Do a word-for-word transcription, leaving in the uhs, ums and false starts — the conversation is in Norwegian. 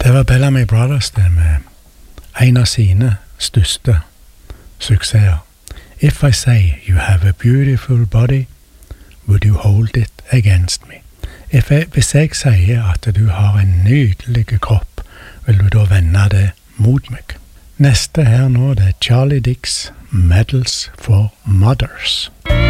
Det var Bellamy Brothers det med en av sine største suksesser. If I say you have a beautiful body, would you hold it against me? If I, hvis jeg sier at du har en nydelig kropp, vil du da vende det mot meg? Neste her nå, det er Charlie Dix, Medals for Mothers.